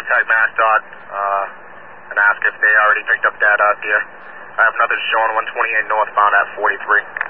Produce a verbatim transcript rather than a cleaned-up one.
contact MassDOT uh, and ask if they already picked up that uh, deer. I have nothing showing one twenty-eight northbound at forty-three.